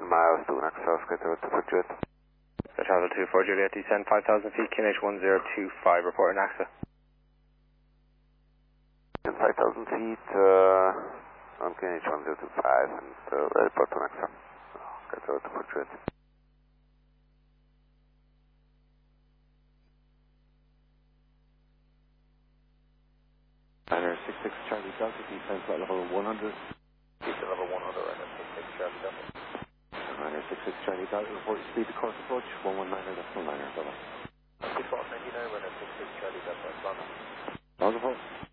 miles to next South, get to Portrait. So travel 24 Juliet, descend 5,000 feet, QNH 1025, reporting AXA. 5,000 feet, on QNH 1025, and report to next South. Get to Portrait. Liner 66 Charlie Delta, descend flight level 100. Descend level 100, Liner 66 Charlie Delta. Liner 66 Charlie Delta, report speed to course approach, 119er, that's no liner, bye-bye. 6499, Liner 66 Charlie Delta, London. Log report.